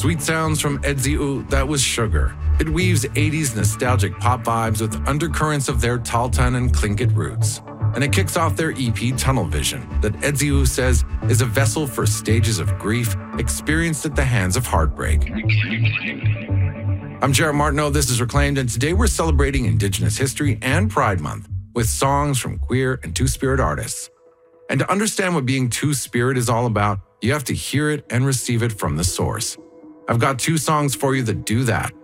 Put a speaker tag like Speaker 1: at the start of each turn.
Speaker 1: Sweet sounds from Edziu, that was Sugar. It weaves 80s nostalgic pop vibes with undercurrents of their Taltan and Tlingit roots. And it kicks off their EP Tunnel Vision, that Edziu says is a vessel for stages of grief experienced at the hands of heartbreak. I'm Jarrett Martineau, this is Reclaimed, and today we're celebrating Indigenous History and Pride Month with songs from queer and two-spirit artists. And to understand what being two-spirit is all about, you have to hear it and receive it from the source. I've got two songs for you that do that.